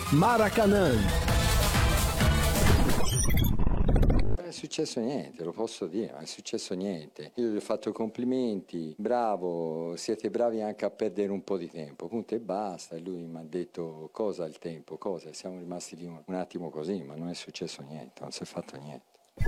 Maracanã. Non è successo niente, lo posso dire, non è successo niente. Io gli ho fatto complimenti, bravo, siete bravi anche a perdere un po' di tempo, punto e basta. E lui mi ha detto cosa il tempo, cosa, siamo rimasti lì un attimo così, ma non è successo niente, non si è fatto niente.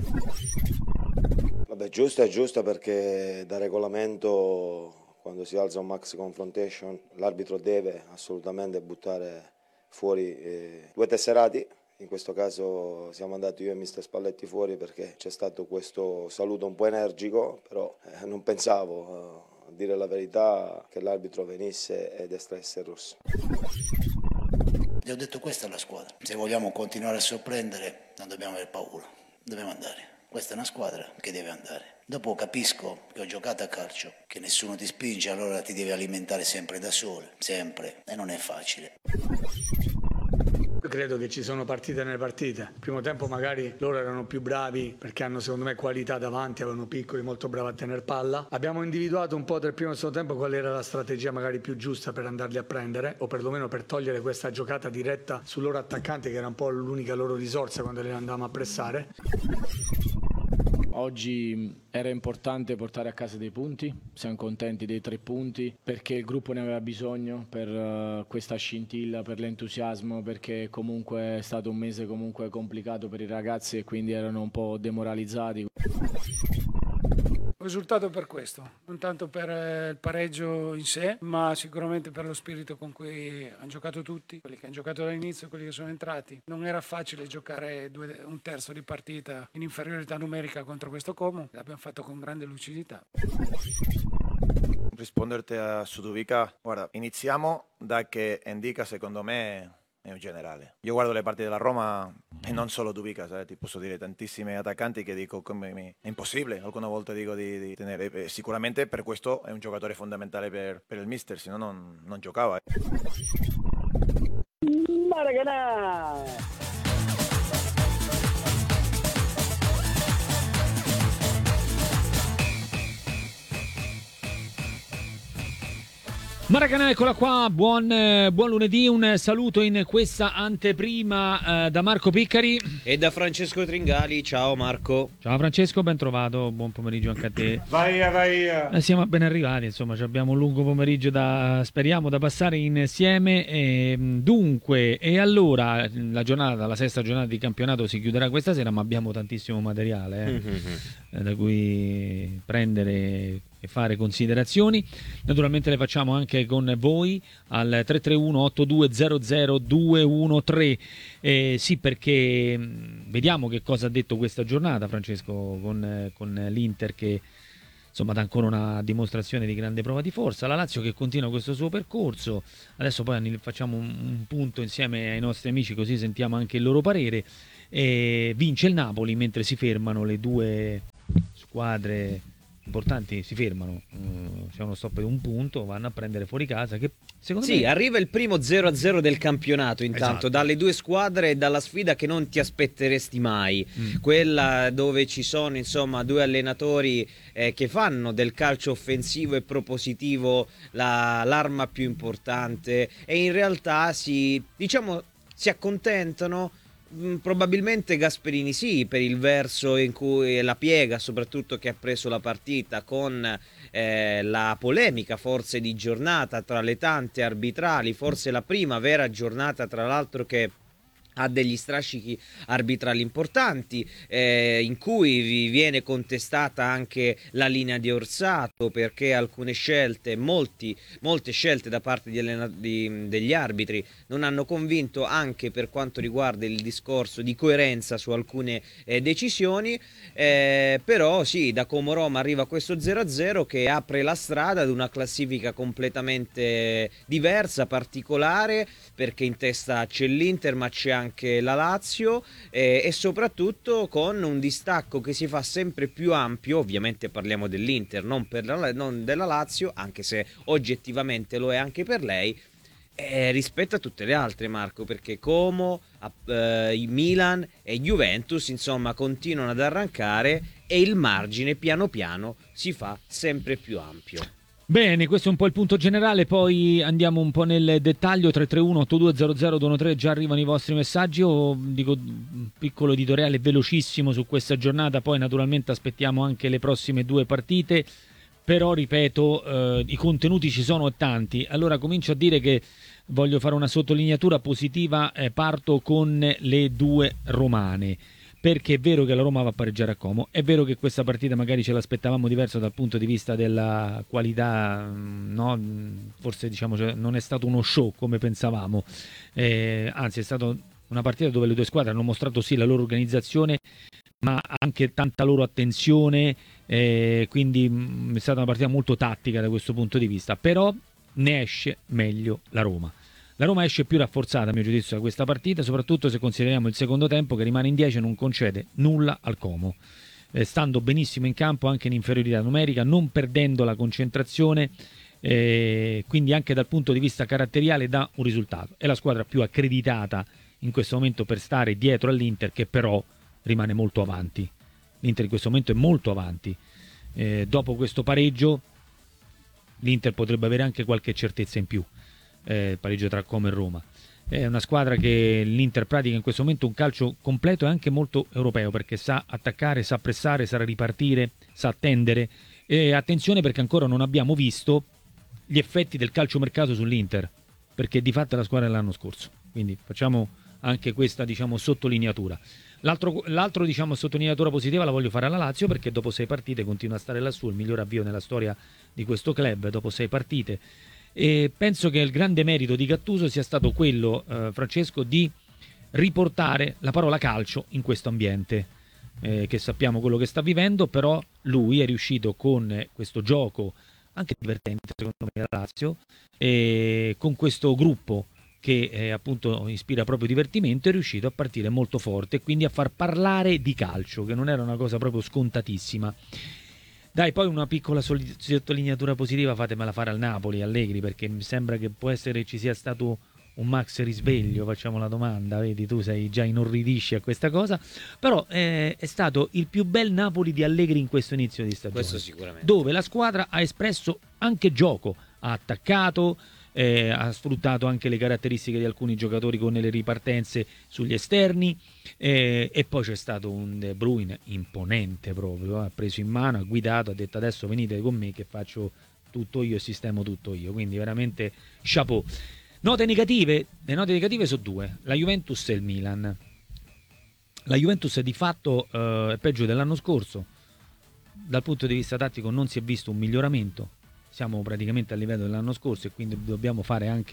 Vabbè, giusto è giusto perché da regolamento quando si alza un max confrontation l'arbitro deve assolutamente buttare fuori due tesserati. In questo caso siamo andati io e mister Spalletti fuori perché c'è stato questo saluto un po' energico, però non pensavo, a dire la verità, che l'arbitro venisse ed estraesse il rosso. Gli ho detto questa è la squadra, se vogliamo continuare a sorprendere non dobbiamo avere paura, dobbiamo andare. Questa è una squadra che deve andare. Dopo capisco che ho giocato a calcio, che nessuno ti spinge, allora ti devi alimentare sempre da solo, sempre, e non è facile. Credo che ci sono partite nelle partite. Il primo tempo magari loro erano più bravi perché hanno secondo me qualità davanti, avevano piccoli, molto bravi a tenere palla. Abbiamo individuato un po' del primo e secondo tempo qual era la strategia magari più giusta per andarli a prendere o perlomeno per togliere questa giocata diretta sul loro attaccante che era un po' l'unica loro risorsa quando li andavamo a pressare. Oggi era importante portare a casa dei punti, siamo contenti dei 3 punti perché il gruppo ne aveva bisogno per questa scintilla, per l'entusiasmo, perché comunque è stato un mese comunque complicato per i ragazzi e quindi erano un po' demoralizzati. Ho risultato per questo, non tanto per il pareggio in sé, ma sicuramente per lo spirito con cui hanno giocato tutti, quelli che hanno giocato dall'inizio e quelli che sono entrati. Non era facile giocare un terzo di partita in inferiorità numerica contro questo Como, l'abbiamo fatto con grande lucidità. Risponderti a Suduvica, guarda, iniziamo da che Indica secondo me è un generale. Io guardo le partite della Roma e non solo Dubica, ti posso dire tantissimi attaccanti che dico è impossibile, alcune volte dico di tenere. Sicuramente per questo è un giocatore fondamentale per il mister, se no non giocava. Maracanã. Maracanã, eccola qua, buon lunedì, un saluto in questa anteprima da Marco Piccari e da Francesco Tringali. Ciao Marco. Ciao Francesco, ben trovato, buon pomeriggio anche a te. Vai. Siamo ben arrivati, insomma, abbiamo un lungo pomeriggio speriamo da passare insieme. Dunque, e allora la sesta giornata di campionato si chiuderà questa sera, ma abbiamo tantissimo materiale da cui prendere e fare considerazioni. Naturalmente le facciamo anche con voi al 331-8200-213. Sì, perché vediamo che cosa ha detto questa giornata Francesco con l'Inter che insomma dà ancora una dimostrazione di grande prova di forza, la Lazio che continua questo suo percorso. Adesso poi facciamo un punto insieme ai nostri amici, così sentiamo anche il loro parere. Vince il Napoli, mentre si fermano le due squadre importanti, si fermano, c'è uno stop di un punto, vanno a prendere fuori casa che secondo me... Sì, arriva il primo 0-0 del campionato intanto, esatto, dalle due squadre e dalla sfida che non ti aspetteresti mai, quella dove ci sono insomma due allenatori che fanno del calcio offensivo e propositivo l'arma più importante e in realtà si accontentano. Probabilmente Gasperini sì, per il verso in cui la piega soprattutto che ha preso la partita con la polemica forse di giornata tra le tante arbitrali, forse la prima vera giornata tra l'altro che ha degli strascichi arbitrali importanti in cui viene contestata anche la linea di Orsato perché alcune scelte, molte scelte da parte degli arbitri non hanno convinto anche per quanto riguarda il discorso di coerenza su alcune decisioni, però sì, da Como Roma arriva questo 0-0 che apre la strada ad una classifica completamente diversa, particolare, perché in testa c'è l'Inter ma c'è anche la Lazio e soprattutto con un distacco che si fa sempre più ampio. Ovviamente parliamo dell'Inter, non della Lazio, anche se oggettivamente lo è anche per lei, rispetto a tutte le altre, Marco, perché Como, Milan e Juventus insomma continuano ad arrancare e il margine piano piano si fa sempre più ampio. Bene, questo è un po' il punto generale, poi andiamo un po' nel dettaglio. 331-8200-213, già arrivano i vostri messaggi. Io dico un piccolo editoriale velocissimo su questa giornata, poi naturalmente aspettiamo anche le prossime 2 partite, però ripeto, i contenuti ci sono tanti. Allora comincio a dire che voglio fare una sottolineatura positiva, parto con le 2 romane. Perché è vero che la Roma va a pareggiare a Como, è vero che questa partita magari ce l'aspettavamo diverso dal punto di vista della qualità, no? Forse diciamo non è stato uno show come pensavamo, anzi è stata una partita dove le 2 squadre hanno mostrato sì la loro organizzazione, ma anche tanta loro attenzione, quindi è stata una partita molto tattica da questo punto di vista, però ne esce meglio la Roma. La Roma esce più rafforzata a mio giudizio da questa partita, soprattutto se consideriamo il secondo tempo che rimane in 10 e non concede nulla al Como, stando benissimo in campo anche in inferiorità numerica, non perdendo la concentrazione, quindi anche dal punto di vista caratteriale dà un risultato. È la squadra più accreditata in questo momento per stare dietro all'Inter, che però rimane molto avanti. L'Inter in questo momento è molto avanti. Dopo questo pareggio l'Inter potrebbe avere anche qualche certezza in più. Pareggio tra Como e Roma. È una squadra che l'Inter pratica in questo momento un calcio completo e anche molto europeo, perché sa attaccare, sa pressare, sa ripartire, sa attendere. E attenzione, perché ancora non abbiamo visto gli effetti del calciomercato sull'Inter, perché di fatto è la squadra dell'anno scorso, quindi facciamo anche questa sottolineatura. L'altro sottolineatura positiva la voglio fare alla Lazio, perché dopo 6 partite continua a stare lassù, il miglior avvio nella storia di questo club dopo 6 partite. E penso che il grande merito di Gattuso sia stato quello, Francesco, di riportare la parola calcio in questo ambiente, che sappiamo quello che sta vivendo, però lui è riuscito con questo gioco anche divertente secondo me la Lazio, e con questo gruppo che appunto ispira proprio divertimento, è riuscito a partire molto forte e quindi a far parlare di calcio, che non era una cosa proprio scontatissima. Dai, poi una piccola sottolineatura positiva fatemela fare al Napoli, Allegri, perché mi sembra che può essere ci sia stato un max risveglio, facciamo la domanda, vedi, tu sei già inorridisci a questa cosa, però è stato il più bel Napoli di Allegri in questo inizio di stagione. Questo sicuramente. Dove la squadra ha espresso anche gioco, ha attaccato, ha sfruttato anche le caratteristiche di alcuni giocatori con le ripartenze sugli esterni, e poi c'è stato un De Bruyne imponente proprio, ha preso in mano, ha guidato, ha detto adesso venite con me che faccio tutto io e sistemo tutto io, quindi veramente chapeau. Note negative? Le note negative sono 2, la Juventus e il Milan. La Juventus di fatto è peggio dell'anno scorso, dal punto di vista tattico non si è visto un miglioramento, siamo praticamente a livello dell'anno scorso e quindi dobbiamo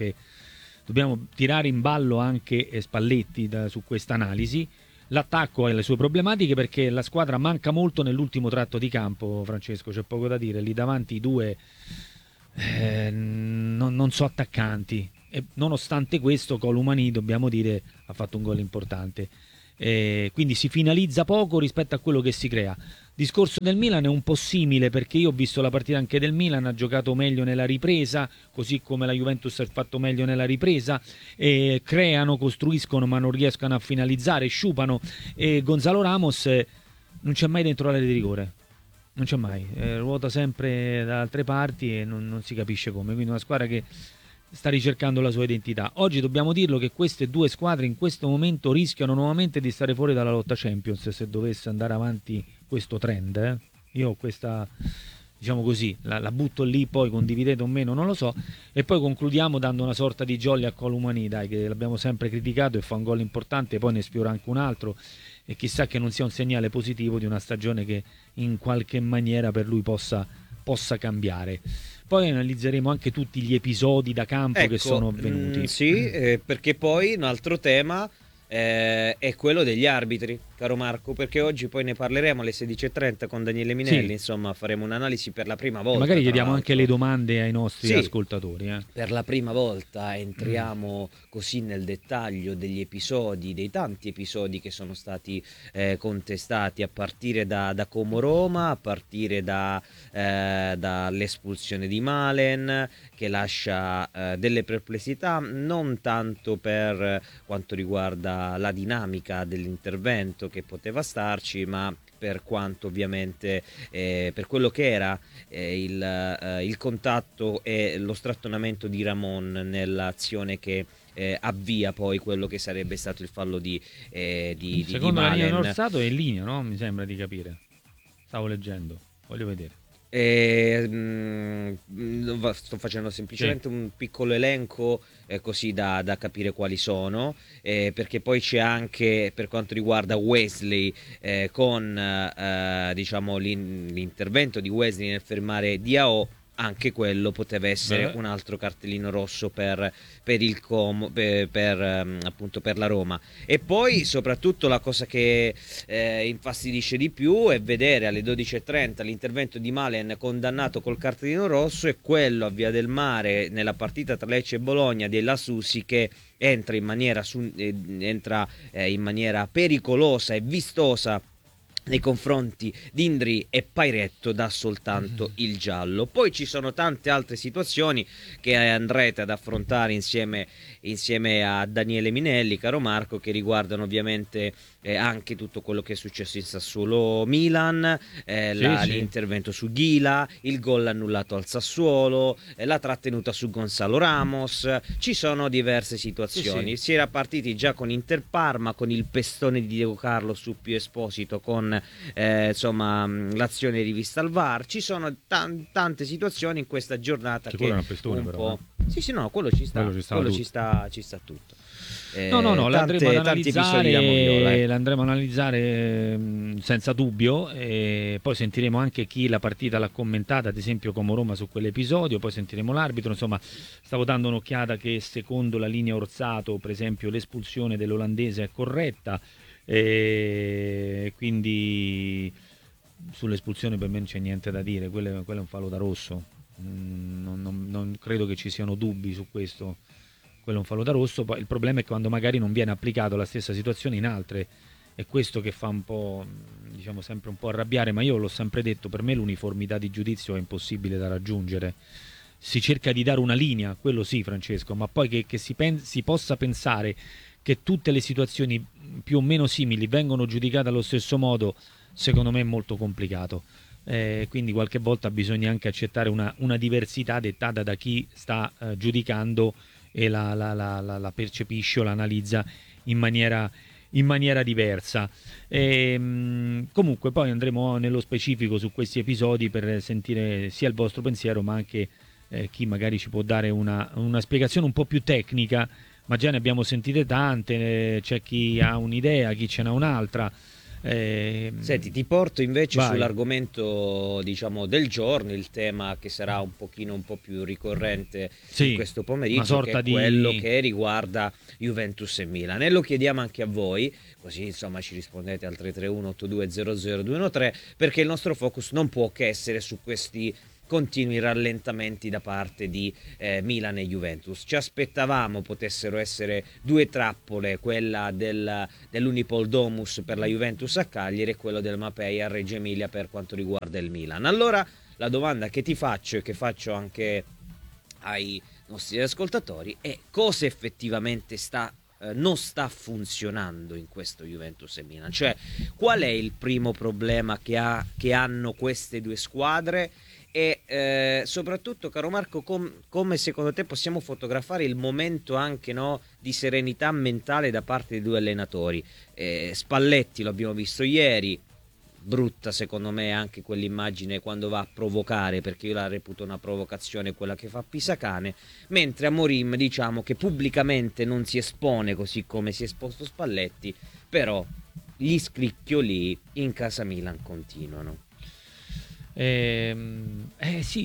tirare in ballo anche Spalletti su questa analisi. L'attacco ha le sue problematiche perché la squadra manca molto nell'ultimo tratto di campo, Francesco, c'è poco da dire, lì davanti i 2 non so attaccanti, e nonostante questo Columani, dobbiamo dire, ha fatto un gol importante, quindi si finalizza poco rispetto a quello che si crea. Discorso del Milan è un po' simile, perché io ho visto la partita anche del Milan, ha giocato meglio nella ripresa, così come la Juventus ha fatto meglio nella ripresa, creano, costruiscono ma non riescono a finalizzare, sciupano, e Gonzalo Ramos non c'è mai dentro l'area di rigore, non c'è mai, ruota sempre da altre parti e non si capisce come, quindi una squadra che sta ricercando la sua identità. Oggi dobbiamo dirlo che queste 2 squadre in questo momento rischiano nuovamente di stare fuori dalla lotta Champions se dovesse andare avanti questo trend. Io questa, diciamo così, la butto lì, poi condividete o meno non lo so, e poi concludiamo dando una sorta di jolly a Columani, dai, che l'abbiamo sempre criticato e fa un gol importante, poi ne sfiora anche un altro, e chissà che non sia un segnale positivo di una stagione che in qualche maniera per lui possa cambiare. Poi analizzeremo anche tutti gli episodi da campo che sono avvenuti. Sì, perché poi un altro tema è quello degli arbitri, caro Marco, perché oggi poi ne parleremo alle 16:30 con Daniele Minelli, Sì. Insomma faremo un'analisi per la prima volta. E magari tra chiediamo l'altro. anche le domande ai nostri Sì. ascoltatori. Per la prima volta entriamo così nel dettaglio degli episodi, dei tanti episodi che sono stati contestati, a partire da Como Roma, a partire dall'espulsione di Malen, che lascia delle perplessità, non tanto per quanto riguarda la dinamica dell'intervento che poteva starci, ma per quanto ovviamente per quello che era il contatto e lo strattonamento di Ramon nell'azione che avvia poi quello che sarebbe stato il fallo di Secondo la linea Malen. Orsato è in linea, no? Mi sembra di capire. Stavo leggendo, voglio vedere. Sto facendo semplicemente un piccolo elenco così da capire quali sono, perché poi c'è anche, per quanto riguarda Wesley, con diciamo l'intervento di Wesley nel fermare Diao, anche quello poteva essere un altro cartellino rosso per appunto per la Roma. E poi soprattutto la cosa che infastidisce di più è vedere alle 12:30 l'intervento di Malen condannato col cartellino rosso, e quello a Via del Mare nella partita tra Lecce e Bologna della Susi, che entra in maniera pericolosa e vistosa nei confronti di Indri, e Pairetto dà soltanto il giallo. Poi ci sono tante altre situazioni che andrete ad affrontare insieme a Daniele Minelli, caro Marco, che riguardano ovviamente anche tutto quello che è successo in Sassuolo Milan, l'intervento su Ghila, il gol annullato al Sassuolo, la trattenuta su Gonzalo Ramos. Ci sono diverse situazioni. Si era partiti già con Inter Parma, con il pestone di Diego Carlo su Pio Esposito, con insomma l'azione rivista al VAR. Ci sono tante situazioni in questa giornata che un pestone, però, sì, no, quello ci sta, quello ci sta tutto. No, l'andremo ad analizzare senza dubbio, e poi sentiremo anche chi la partita l'ha commentata, ad esempio Como Roma, su quell'episodio. Poi sentiremo l'arbitro. Insomma, stavo dando un'occhiata che secondo la linea Orsato, per esempio, l'espulsione dell'olandese è corretta, quindi sull'espulsione per me non c'è niente da dire, quello è un fallo da rosso, non credo che ci siano dubbi su questo. Quello è un fallo da rosso. Poi il problema è quando magari non viene applicato la stessa situazione in altre, è questo che fa un po', diciamo, sempre un po' arrabbiare. Ma io l'ho sempre detto, per me l'uniformità di giudizio è impossibile da raggiungere. Si cerca di dare una linea, quello sì, Francesco, ma poi che si possa pensare che tutte le situazioni più o meno simili vengono giudicate allo stesso modo, secondo me è molto complicato. Quindi qualche volta bisogna anche accettare una diversità dettata da chi sta giudicando e la percepisce o la analizza in maniera diversa. Comunque poi andremo nello specifico su questi episodi per sentire sia il vostro pensiero, ma anche chi magari ci può dare una spiegazione un po' più tecnica. Ma già ne abbiamo sentite tante, c'è chi ha un'idea, chi ce n'ha un'altra. Senti, ti porto invece Vai. sull'argomento, diciamo, del giorno, il tema che sarà un po' più ricorrente in questo pomeriggio, che è quello che riguarda Juventus e Milan, e lo chiediamo anche a voi, così insomma ci rispondete al 331-8200-213, perché il nostro focus non può che essere su questi continui rallentamenti da parte di Milan e Juventus. Ci aspettavamo potessero essere due trappole, quella dell'Unipol Domus per la Juventus a Cagliari e quello del Mapei a Reggio Emilia per quanto riguarda il Milan. Allora la domanda che ti faccio e che faccio anche ai nostri ascoltatori è: cosa effettivamente non sta funzionando in questo Juventus e Milan? Cioè, qual è il primo problema che hanno queste due squadre? E soprattutto, caro Marco, come secondo te possiamo fotografare il momento anche, no, di serenità mentale da parte dei due allenatori? Spalletti lo abbiamo visto ieri, brutta secondo me anche quell'immagine quando va a provocare, perché io la reputo una provocazione quella che fa Pisacane, mentre Amorim diciamo che pubblicamente non si espone così come si è esposto Spalletti, però gli scricchioli in casa Milan continuano. Sì.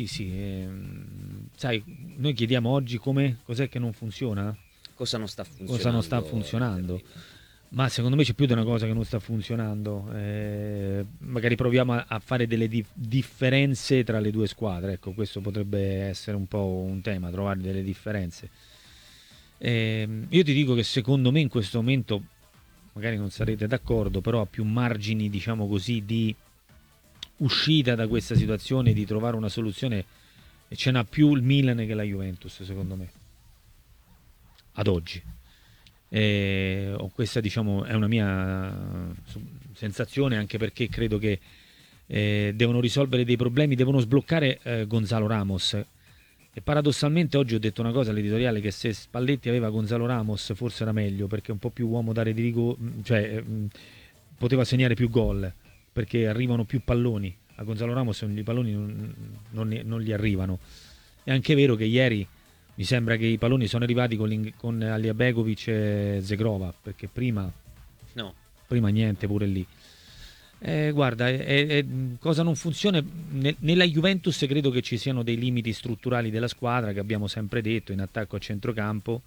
Sai, noi chiediamo oggi cos'è che non funziona? Cosa non sta funzionando? Cosa non sta funzionando? Ma secondo me c'è più di una cosa che non sta funzionando. Magari proviamo a fare delle differenze tra le due squadre. Ecco, questo potrebbe essere un po' un tema, trovare delle differenze. Io ti dico che secondo me in questo momento, magari non sarete d'accordo, però ha più margini, diciamo così, di uscita da questa situazione, di trovare una soluzione, e ce n'ha più il Milan che la Juventus, secondo me, ad oggi. Questa diciamo è una mia sensazione, anche perché credo che devono risolvere dei problemi, devono sbloccare Gonzalo Ramos. E paradossalmente oggi ho detto una cosa all'editoriale, che se Spalletti aveva Gonzalo Ramos forse era meglio, perché è un po' più uomo d'area di rigore, cioè poteva segnare più gol, perché arrivano più palloni. A Gonzalo Ramos i palloni non gli arrivano. È anche vero che ieri mi sembra che i palloni sono arrivati con Aliabegovic e Zegrova, perché prima niente pure lì. Guarda, cosa non funziona nella Juventus. Credo che ci siano dei limiti strutturali della squadra, che abbiamo sempre detto, in attacco a centrocampo,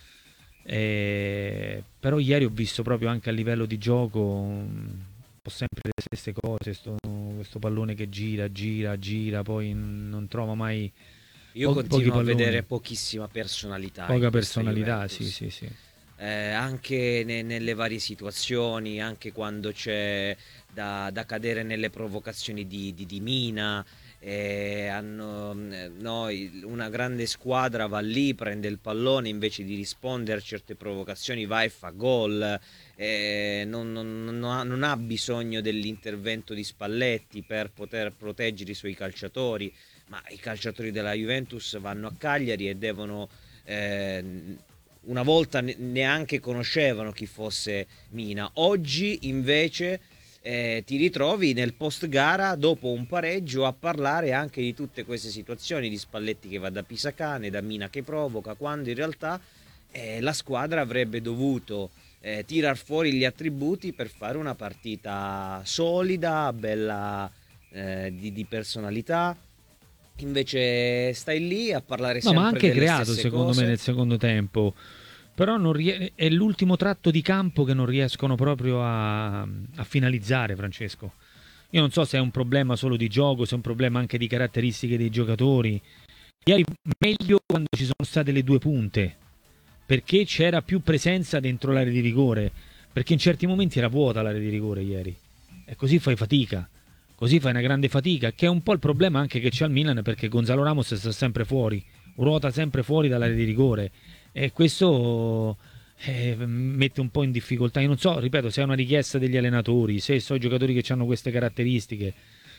però ieri ho visto proprio anche a livello di gioco un po' sempre le stesse cose, questo pallone che gira, poi non trova mai. Io continuo a vedere pochissima personalità. Poca personalità, sì. Anche nelle varie situazioni, anche quando c'è da cadere nelle provocazioni di Mina. Una grande squadra va lì, prende il pallone, invece di rispondere a certe provocazioni va e fa gol. Non ha bisogno dell'intervento di Spalletti per poter proteggere i suoi calciatori, ma i calciatori della Juventus vanno a Cagliari e devono una volta neanche conoscevano chi fosse Mina. Oggi invece ti ritrovi nel post gara, dopo un pareggio, a parlare anche di tutte queste situazioni, di Spalletti che va da Pisacane, da Mina che provoca, quando in realtà la squadra avrebbe dovuto tirar fuori gli attributi per fare una partita solida, bella, di personalità. Invece stai lì a parlare sempre ma anche delle creato stesse secondo cose. me nel secondo tempo, però è l'ultimo tratto di campo che non riescono proprio a finalizzare, Francesco. Io non so se è un problema solo di gioco, se è un problema anche di caratteristiche dei giocatori. Ieri meglio quando ci sono state le due punte, perché c'era più presenza dentro l'area di rigore, perché in certi momenti era vuota l'area di rigore ieri, e così fai fatica. Così fai una grande fatica, che è un po' il problema anche che c'è al Milan, perché Gonzalo Ramos sta sempre fuori, ruota sempre fuori dall'area di rigore, e questo mette un po' in difficoltà. Io non so, ripeto, se è una richiesta degli allenatori, se sono i giocatori che hanno queste caratteristiche,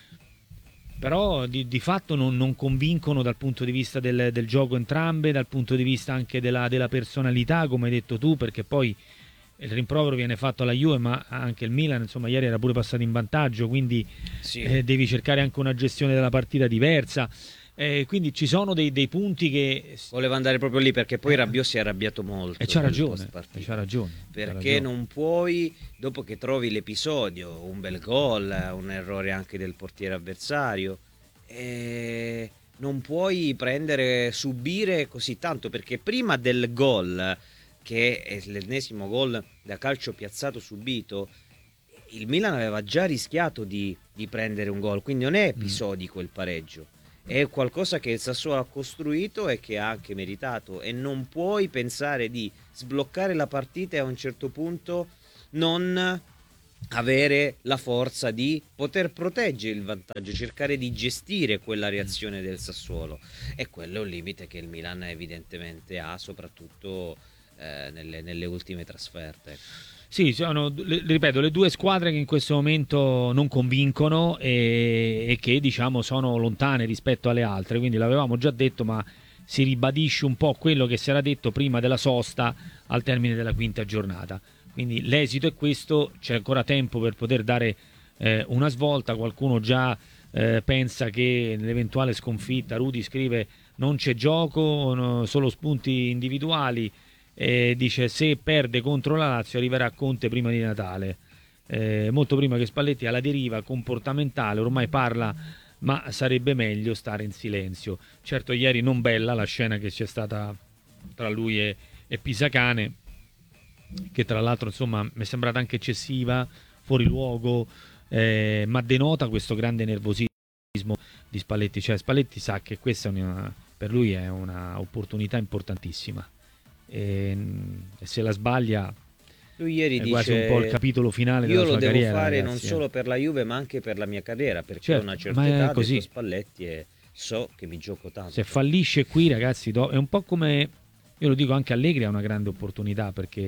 però di fatto non convincono dal punto di vista del gioco entrambe, dal punto di vista anche della personalità, come hai detto tu, perché poi il rimprovero viene fatto alla Juve, ma anche il Milan, insomma, ieri era pure passato in vantaggio, quindi devi cercare anche una gestione della partita diversa. Quindi ci sono dei punti che voleva andare proprio lì, perché poi Rabiot si è arrabbiato molto e c'ha ragione, perché non puoi, dopo che trovi l'episodio, un bel gol, un errore anche del portiere avversario, non puoi subire così tanto, perché prima del gol, che è l'ennesimo gol da calcio piazzato subito, il Milan aveva già rischiato di prendere un gol, quindi non è episodico il pareggio, è qualcosa che il Sassuolo ha costruito e che ha anche meritato, e non puoi pensare di sbloccare la partita e a un certo punto non avere la forza di poter proteggere il vantaggio, cercare di gestire quella reazione del Sassuolo, e quello è un limite che il Milan evidentemente ha, soprattutto nelle ultime trasferte. Sì, ripeto, le due squadre che in questo momento non convincono e che diciamo sono lontane rispetto alle altre, quindi l'avevamo già detto, ma si ribadisce un po' quello che si era detto prima della sosta al termine della quinta giornata. Quindi l'esito è questo, c'è ancora tempo per poter dare una svolta. Qualcuno già pensa che nell'eventuale sconfitta, Rudy scrive, non c'è gioco, solo spunti individuali. Dice se perde contro la Lazio arriverà Conte prima di Natale, molto prima che Spalletti, alla deriva comportamentale, ormai parla, ma sarebbe meglio stare in silenzio. Certo, ieri non bella la scena che c'è stata tra lui e Pisacane, che tra l'altro insomma mi è sembrata anche eccessiva, fuori luogo, ma denota questo grande nervosismo di Spalletti. Cioè Spalletti sa che questa per lui è una opportunità importantissima, e se la sbaglia lui ieri è dice quasi un po' il capitolo finale della sua carriera. Io lo devo fare, ragazzi, non solo per la Juve ma anche per la mia carriera, perché certo, ho una certa età, detto Spalletti, e so che mi gioco tanto. Se fallisce qui, ragazzi, è un po' come, io lo dico, anche Allegri ha una grande opportunità, perché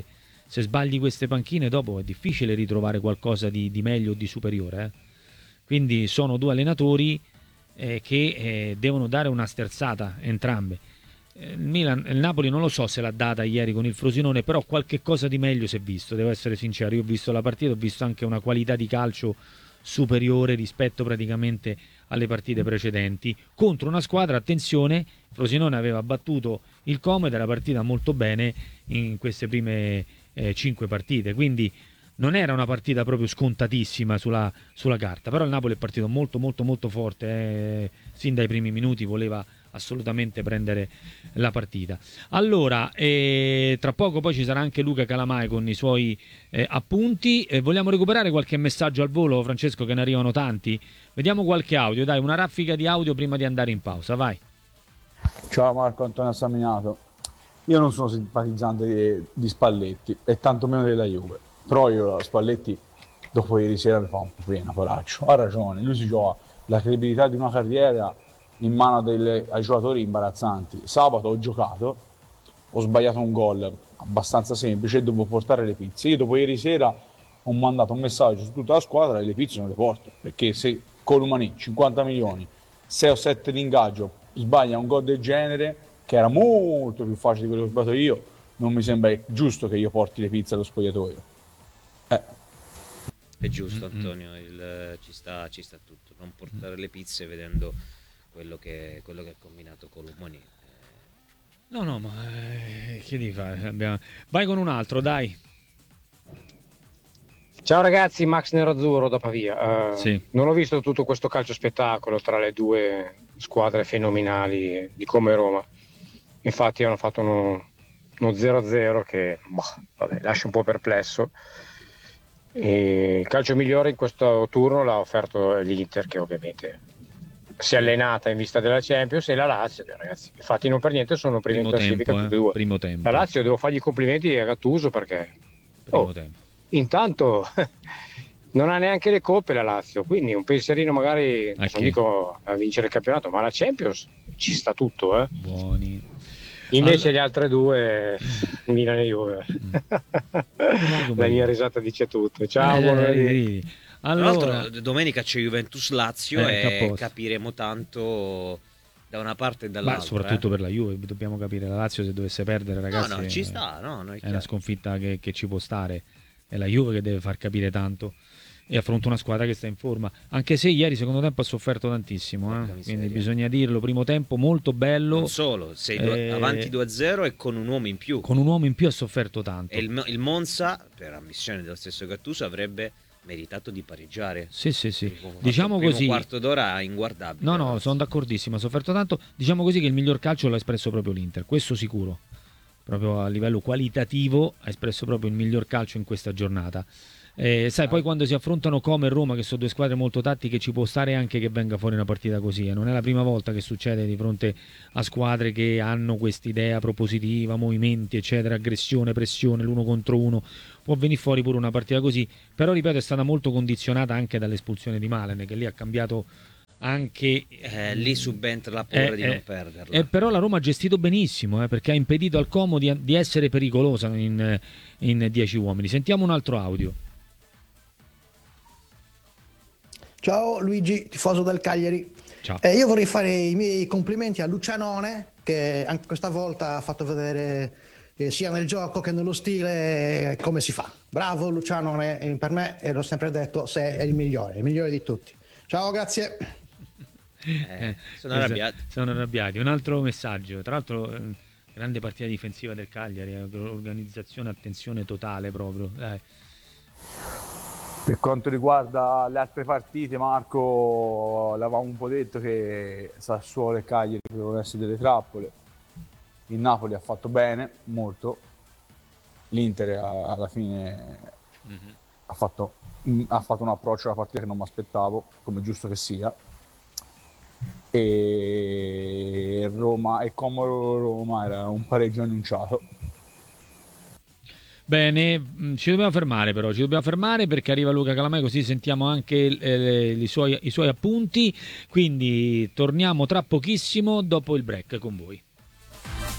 se sbagli queste panchine dopo è difficile ritrovare qualcosa di meglio o di superiore. Quindi sono due allenatori che devono dare una sterzata entrambe. Il Napoli non lo so se l'ha data ieri con il Frosinone, però qualche cosa di meglio si è visto, devo essere sincero. Io ho visto la partita, ho visto anche una qualità di calcio superiore rispetto praticamente alle partite precedenti, contro una squadra, attenzione, Frosinone aveva battuto il Como ed era partita molto bene in queste prime 5 partite, quindi non era una partita proprio scontatissima sulla carta, però il Napoli è partito molto molto molto forte, sin dai primi minuti voleva assolutamente prendere la partita. Allora, tra poco poi ci sarà anche Luca Calamai con i suoi appunti. Vogliamo recuperare qualche messaggio al volo, Francesco, che ne arrivano tanti? Vediamo qualche audio, dai, una raffica di audio prima di andare in pausa, vai. Ciao Marco Antonio Assaminato. Io non sono simpatizzante di Spalletti e tantomeno della Juve, però io Spalletti dopo ieri sera mi fa un po' pena, poraccio. Ha ragione, lui si gioca la credibilità di una carriera in mano ai giocatori imbarazzanti. Sabato ho giocato, ho sbagliato un gol abbastanza semplice e dovevo portare le pizze. Io dopo ieri sera ho mandato un messaggio su tutta la squadra e le pizze non le porto, perché se Colomani 50 milioni 6 o 7 di ingaggio sbaglia un gol del genere, che era molto più facile di quello che ho sbagliato io, non mi sembra giusto che io porti le pizze allo spogliatoio. È giusto, Antonio, ci sta tutto, non portare le pizze vedendo quello che ha combinato Colomani. No, ma che devi fare? Vai con un altro, dai. Ciao ragazzi, Max Nerazzurro da Pavia. Sì. Non ho visto tutto questo calcio spettacolo tra le due squadre fenomenali di Como e Roma. Infatti hanno fatto uno 0-0 che lascia un po' perplesso. E il calcio migliore in questo turno l'ha offerto l'Inter, che ovviamente si è allenata in vista della Champions, e la Lazio, ragazzi. Infatti non per niente sono primi in classifica tutti e due. Primo tempo. La Lazio devo fargli i complimenti a Gattuso perché Primo tempo. intanto non ha neanche le coppe la Lazio, quindi un pensierino magari, non dico a vincere il campionato, ma la Champions ci sta tutto, eh. Buoni. Invece le altre due, Milan e Juve. La mia risata dice tutto. Ciao, buon venerdì. Allora, tra l'altro domenica c'è Juventus-Lazio e capiremo tanto da una parte e dall'altra. Ma soprattutto per la Juve, dobbiamo capire, la Lazio se dovesse perdere, ragazzi, no, ci sta, è una sconfitta che ci può stare, è la Juve che deve far capire tanto e affronta una squadra che sta in forma, anche se ieri secondo tempo ha sofferto tantissimo, quindi bisogna dirlo, primo tempo molto bello, non solo, sei avanti 2-0 e con un uomo in più ha sofferto tanto, e il Monza, per ammissione dello stesso Gattuso, avrebbe meritato di pareggiare. Sì. Diciamo così, un quarto d'ora inguardabile. No, sono d'accordissimo, ha sofferto tanto. Diciamo così che il miglior calcio l'ha espresso proprio l'Inter, questo sicuro, proprio a livello qualitativo ha espresso proprio il miglior calcio in questa giornata. Sai, poi quando si affrontano Como e Roma, che sono due squadre molto tattiche, ci può stare anche che venga fuori una partita così, non è la prima volta che succede di fronte a squadre che hanno quest'idea propositiva, movimenti eccetera, aggressione, pressione, l'uno contro uno, può venire fuori pure una partita così, però ripeto è stata molto condizionata anche dall'espulsione di Malen, che lì ha cambiato anche lì subentra la paura di non perderla. Però la Roma ha gestito benissimo, perché ha impedito al Como di essere pericolosa in 10 uomini. Sentiamo un altro audio. Ciao Luigi, tifoso del Cagliari. Ciao. Io vorrei fare i miei complimenti a Lucianone, che anche questa volta ha fatto vedere sia nel gioco che nello stile come si fa. Bravo Lucianone, per me, e l'ho sempre detto, sei il migliore di tutti. Ciao, grazie. Sono arrabbiati. Sono arrabbiati. Un altro messaggio, tra l'altro grande partita difensiva del Cagliari, organizzazione, attenzione totale proprio. Dai. Per quanto riguarda le altre partite, Marco, l'avevamo un po' detto che Sassuolo e Cagliari dovevano essere delle trappole. Il Napoli ha fatto bene, molto. L'Inter alla fine ha fatto un approccio alla partita che non mi aspettavo, come giusto che sia. E Roma e Como Roma era un pareggio annunciato. Bene, ci dobbiamo fermare perché arriva Luca Calamai, così sentiamo anche i suoi appunti, quindi torniamo tra pochissimo dopo il break con voi.